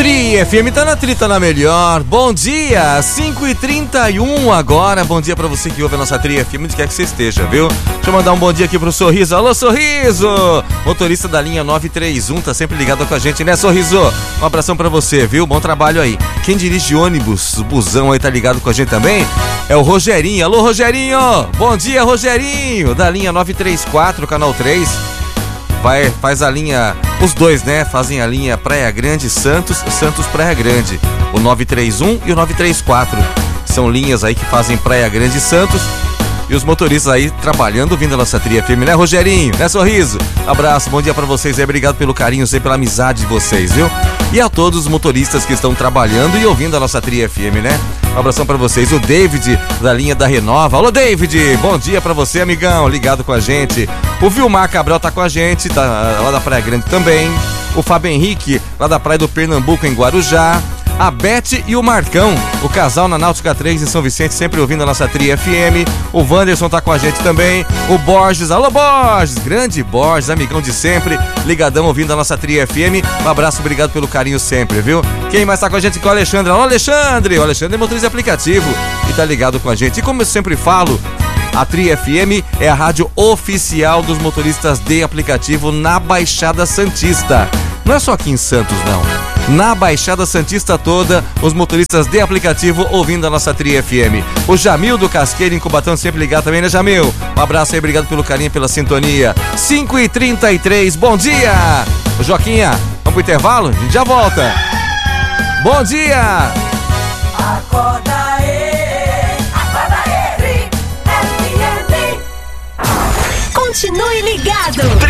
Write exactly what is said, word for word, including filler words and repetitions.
Tri F M tá na Tri, tá na melhor. Bom dia, cinco e trinta e um agora. Bom dia pra você que ouve a nossa Tri F M, onde quer que você esteja, viu? Deixa eu mandar um bom dia aqui pro Sorriso. Alô, Sorriso! Motorista da linha nove três um, tá sempre ligado com a gente, né, Sorriso? Um abração pra você, viu? Bom trabalho aí. Quem dirige ônibus, busão aí, tá ligado com a gente também? É o Rogerinho. Alô, Rogerinho! Bom dia, Rogerinho! Da linha nove três quatro, canal três. Vai, faz a linha, os dois, né? Fazem a linha Praia Grande, Santos, Santos, Praia Grande. O nove três um e o nove três quatro. São linhas aí que fazem Praia Grande e Santos. E os motoristas aí trabalhando, vindo a nossa Tri F M, né, Rogerinho? Né, Sorriso? Abraço, bom dia pra vocês aí, obrigado pelo carinho, sempre pela amizade de vocês, viu? E a todos os motoristas que estão trabalhando e ouvindo a nossa Tri F M, né? Um abração pra vocês, o David, da linha da Renova. Alô, David, bom dia pra você, amigão, ligado com a gente. O Vilmar Cabral tá com a gente, tá lá da Praia Grande também. O Fábio Henrique, lá da Praia do Pernambuco, em Guarujá. A Beth e o Marcão, o casal na Náutica três em São Vicente, sempre ouvindo a nossa Tri F M. O Wanderson tá com a gente também. O Borges, alô Borges, grande Borges, amigão de sempre, ligadão ouvindo a nossa Tri F M. Um abraço, obrigado pelo carinho sempre, viu? Quem mais tá com a gente? Com o Alexandre. Alô Alexandre, o Alexandre é motorista aplicativo e tá ligado com a gente. E como eu sempre falo, a Tri F M é a rádio oficial dos motoristas de aplicativo na Baixada Santista. Não é só aqui em Santos, não. Na Baixada Santista toda, os motoristas de aplicativo ouvindo a nossa Tri F M. O Jamil do Casqueiro em Cubatão sempre ligado também, né, Jamil? Um abraço aí, obrigado pelo carinho, pela sintonia. cinco e trinta e três, bom dia! Ô, Joquinha, vamos pro intervalo? A gente já volta. Bom dia! Acorda aí, acorda aí, Tri F M. Continue ligado.